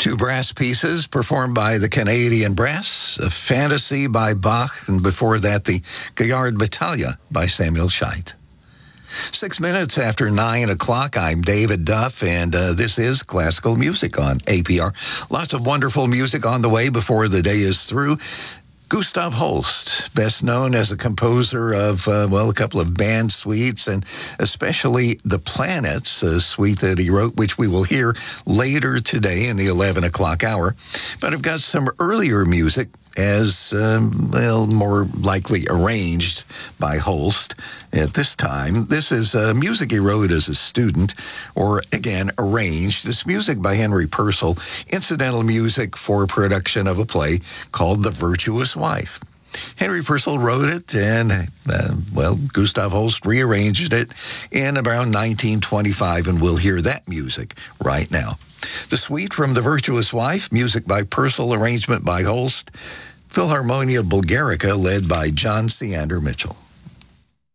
Two brass pieces performed by the Canadian Brass, a Fantasy by Bach, and before that, the Gaillard Battaglia by Samuel Scheidt. 6 minutes after 9 o'clock, I'm David Duff, and this is Classical Music on APR. Lots of wonderful music on the way before the day is through. Gustav Holst, best known as a composer of, a couple of band suites, and especially The Planets, a suite that he wrote, which we will hear later today in the 11 o'clock hour. But I've got some earlier music as, more likely arranged by Holst at this time. This is music he wrote as a student, or again, arranged. This music by Henry Purcell, incidental music for production of a play called The Virtuous Wife. Henry Purcell wrote it, and, Gustav Holst rearranged it in around 1925, and we'll hear that music right now. The suite from The Virtuous Wife, music by Purcell, arrangement by Holst, Philharmonia Bulgarica, led by John Seander Mitchell.